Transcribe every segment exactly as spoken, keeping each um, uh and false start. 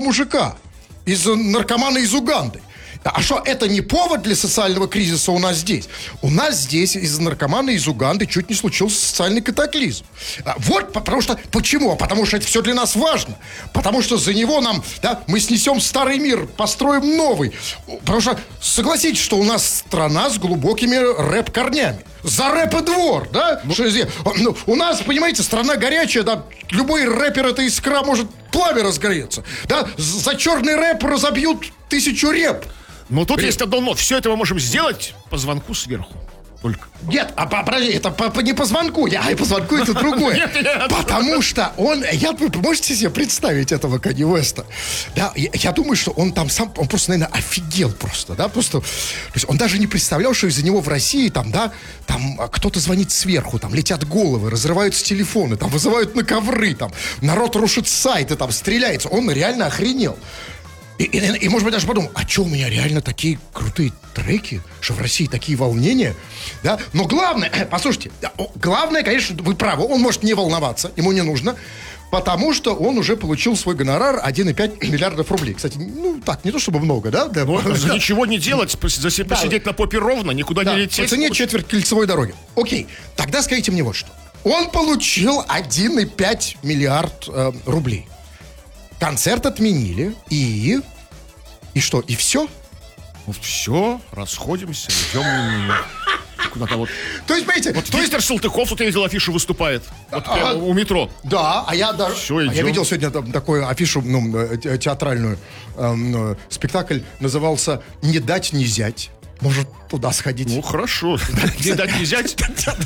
мужика, из наркомана из Уганды. А что, это не повод для социального кризиса у нас здесь? У нас здесь из наркомана из Уганды чуть не случился социальный катаклизм. Вот потому что... Почему? Потому что это все для нас важно. Потому что за него нам... Да, мы снесем старый мир, построим новый. Потому что согласитесь, что у нас страна с глубокими рэп-корнями. За рэп и двор, да? Ну, что, ну, у нас, понимаете, страна горячая, да? Любой рэпер, это искра, может пламя разгореться. Да? За черный рэп разобьют тысячу реп. Но тут При... есть одно но. Все это мы можем сделать по звонку сверху. Только. Нет, а подожди, это по, по, не по звонку. Я, по звонку это другое. Потому что он... Я, вы можете себе представить этого Канье Уэста? Да, я, я думаю, что он там сам... Он просто, наверное, офигел просто, да? Просто... То есть он даже не представлял, что из-за него в России там, да, там кто-то звонит сверху, там летят головы, разрываются телефоны, там вызывают на ковры, там народ рушит сайты, там стреляется. Он реально охренел. И, и, и, может быть, даже подумал, а что у меня реально такие крутые треки, что в России такие волнения, да? Но главное, послушайте, главное, конечно, вы правы, он может не волноваться, ему не нужно, потому что он уже получил свой гонорар один и пять миллиардов рублей. Кстати, ну так, не то чтобы много, да? да ну, за ничего не делать, посидеть да. на попе ровно, никуда да, не лететь. По цене четверть кольцевой дороги. Окей, тогда скажите мне вот что. Он получил один и пять миллиард э, рублей. Концерт отменили, и... И что, и все? Ну, все, расходимся, идем куда-то вот... То есть, понимаете... Вот то Виктор есть... Салтыков, тут я видел, афишу выступает. Вот а, у метро. Да, а я даже... Все, а я видел сегодня такую афишу, ну, театральную. Эм, спектакль назывался «Не дать, не зять». Может, туда сходить? Ну, хорошо. Не дать, не взять.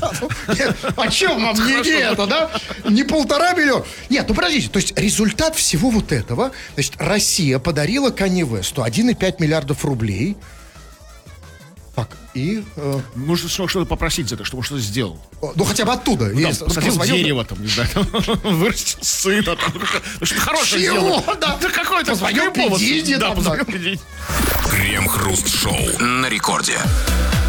О чем вам не это, да? Не полтора миллиона. Нет, ну подождите. То есть результат всего вот этого, значит, Россия подарила Канье Уэсту один и пять миллиардов рублей. Так, и... Э... Нужно что-то попросить за это, чтобы он что-то сделал. Ну, хотя бы оттуда. Ну, там, посадил дерево, там, не знаю, вырастил сына, там, что-то хорошее сделал. Да, да какой-то позвонил Педиди. Да, позвонил Педиди. Крем-хруст-шоу на рекорде.